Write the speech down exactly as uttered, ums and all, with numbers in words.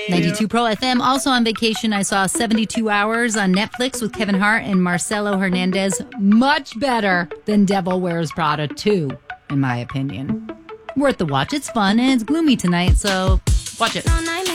ninety-two Pro F M. Also on vacation, I saw seventy-two hours on Netflix with Kevin Hart and Marcelo Hernandez. Much better than Devil Wears Prada two, in my opinion. Worth the watch. It's fun and it's gloomy tonight, so watch it.